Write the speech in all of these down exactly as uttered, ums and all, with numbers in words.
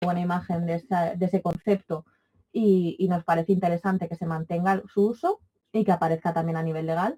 buena imagen de, esa, de ese concepto y, y nos parece interesante que se mantenga su uso y que aparezca también a nivel legal.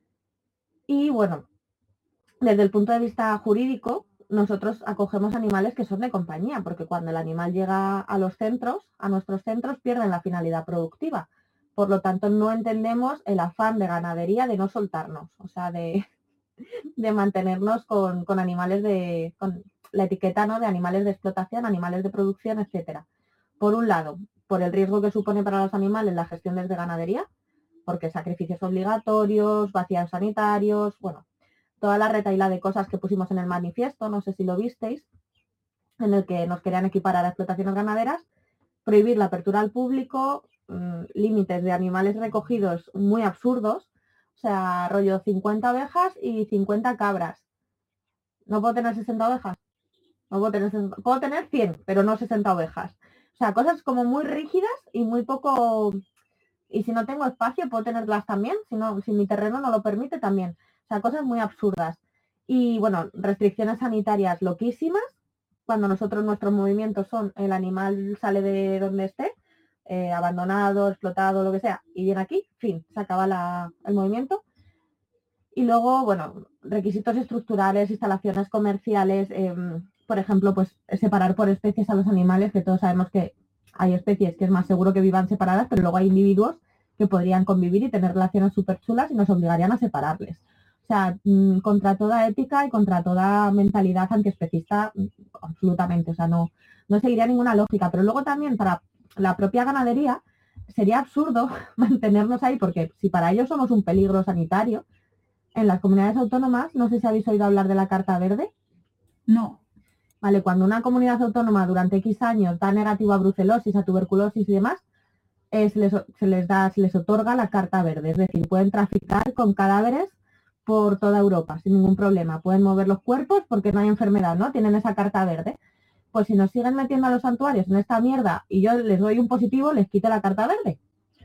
Y bueno, desde el punto de vista jurídico, nosotros acogemos animales que son de compañía, porque cuando el animal llega a los centros, a nuestros centros, pierden la finalidad productiva. Por lo tanto, no entendemos el afán de ganadería de no soltarnos, o sea, de, de mantenernos con, con animales de, con la etiqueta, ¿no?, de animales de explotación, animales de producción, etcétera. Por un lado, por el riesgo que supone para los animales la gestión desde ganadería, porque sacrificios obligatorios, vacíos sanitarios, bueno, toda la retahíla de cosas que pusimos en el manifiesto, no sé si lo visteis, en el que nos querían equiparar a explotaciones ganaderas, prohibir la apertura al público, mmm, límites de animales recogidos muy absurdos, o sea, rollo cincuenta ovejas y cincuenta cabras. No puedo tener sesenta ovejas, no puedo tener, puedo tener cien, pero no sesenta ovejas. O sea, cosas como muy rígidas y muy poco... Y si no tengo espacio, puedo tenerlas también, si, no, si mi terreno no lo permite también. O sea, cosas muy absurdas. Y bueno, restricciones sanitarias loquísimas. Cuando nosotros nuestros movimientos son el animal sale de donde esté, eh, abandonado, explotado, lo que sea, y viene aquí, fin, se acaba la, el movimiento. Y luego, bueno, requisitos estructurales, instalaciones comerciales, eh, por ejemplo, pues separar por especies a los animales, que todos sabemos que hay especies que es más seguro que vivan separadas, pero luego hay individuos que podrían convivir y tener relaciones súper chulas y nos obligarían a separarles. O sea, mmm, contra toda ética y contra toda mentalidad antiespecista, absolutamente. O sea, no, no seguiría ninguna lógica. Pero luego también para la propia ganadería sería absurdo mantenernos ahí, porque si para ellos somos un peligro sanitario, en las comunidades autónomas, no sé si habéis oído hablar de la Carta Verde. No. Vale, cuando una comunidad autónoma durante X años da negativo a brucelosis, a tuberculosis y demás, eh, se, les, se les da, se les otorga la Carta Verde, es decir, pueden traficar con cadáveres por toda Europa sin ningún problema, pueden mover los cuerpos porque no hay enfermedad, ¿no? Tienen esa Carta Verde. Pues si nos siguen metiendo a los santuarios en esta mierda y yo les doy un positivo, les quito la Carta Verde.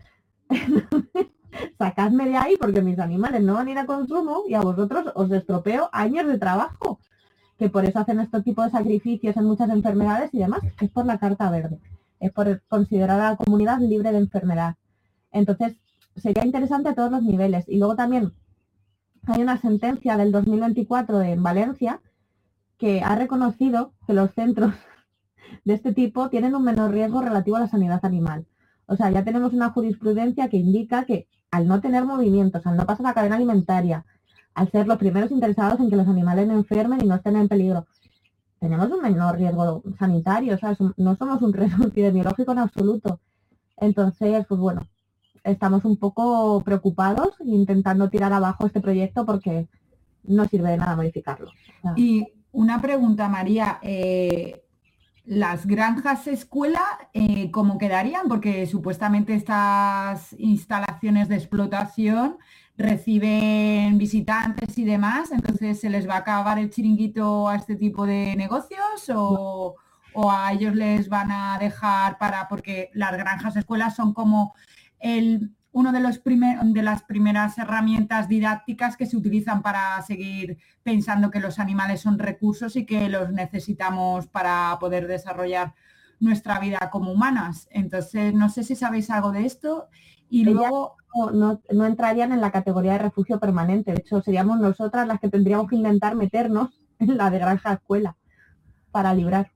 Sacadme de ahí porque mis animales no van a ir a consumo y a vosotros os estropeo años de trabajo, que por eso hacen este tipo de sacrificios en muchas enfermedades y demás, es por la Carta Verde, es por considerar a la comunidad libre de enfermedad. Entonces, sería interesante a todos los niveles. Y luego también hay una sentencia del dos mil veinticuatro en Valencia que ha reconocido que los centros de este tipo tienen un menor riesgo relativo a la sanidad animal. O sea, ya tenemos una jurisprudencia que indica que al no tener movimientos, al no pasar la cadena alimentaria, al ser los primeros interesados en que los animales no enfermen y no estén en peligro, tenemos un menor riesgo sanitario, o sea, no somos un riesgo epidemiológico en absoluto. Entonces, pues bueno, estamos un poco preocupados intentando tirar abajo este proyecto porque no sirve de nada modificarlo. O sea, y una pregunta, María, eh, ¿las granjas escuela eh, cómo quedarían? Porque supuestamente estas instalaciones de explotación reciben visitantes y demás, entonces ¿se les va a acabar el chiringuito a este tipo de negocios o, o a ellos les van a dejar para, porque las granjas escuelas son como el, uno de, los primer, de las primeras herramientas didácticas que se utilizan para seguir pensando que los animales son recursos y que los necesitamos para poder desarrollar nuestra vida como humanas. Entonces, no sé si sabéis algo de esto. Y luego... No, no, no entrarían en la categoría de refugio permanente. De hecho, seríamos nosotras las que tendríamos que intentar meternos en la de granja escuela para librar.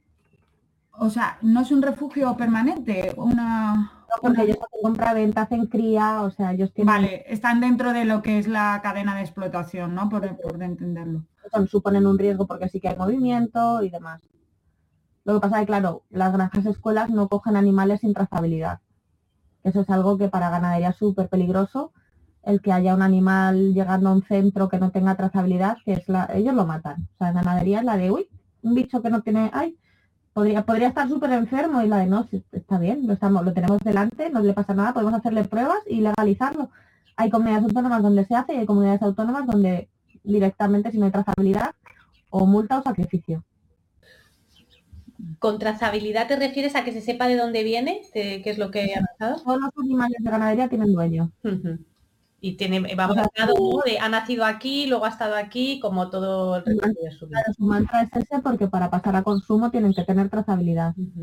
O sea, no es un refugio permanente, una... No, porque una... ellos hacen compra-venta, hacen cría, o sea, ellos tienen... Vale, están dentro de lo que es la cadena de explotación, ¿no? Por, por entenderlo. Son, suponen un riesgo porque sí que hay movimiento y demás. Lo que pasa es que, claro, las granjas escuelas no cogen animales sin trazabilidad. Eso es algo que para ganadería es súper peligroso, el que haya un animal llegando a un centro que no tenga trazabilidad, que es la... ellos lo matan. O sea, en ganadería es la de, uy, un bicho que no tiene... ay, podría, podría estar súper enfermo y la de, no, está bien, lo, estamos, lo tenemos delante, no le pasa nada, podemos hacerle pruebas y legalizarlo. Hay comunidades autónomas donde se hace y hay comunidades autónomas donde directamente, si no hay trazabilidad, o multa o sacrificio. ¿Con trazabilidad te refieres a que se sepa de dónde viene? ¿De qué es lo que ha pasado? Todos los animales de ganadería tienen dueño. Uh-huh. Y tiene, va O sea, marcado, ¿no? De ha nacido aquí, luego ha estado aquí, como todo el resto de su vida. Claro, su mantra es ese porque para pasar a consumo tienen que tener trazabilidad. Ujú.